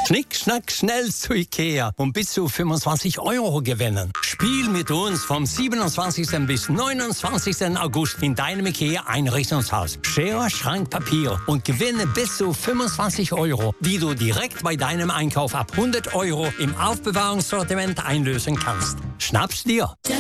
Schnick, schnack, schnell zu Ikea und bis zu 25 € gewinnen. Spiel mit uns vom 27. bis 29. August in deinem Ikea-Einrichtungshaus. Schere, Schrank, Papier und gewinne bis zu 25 €, die du direkt bei deinem Einkauf ab 100 € im Aufbewahrungssortiment einlösen kannst. Schnapp's dir!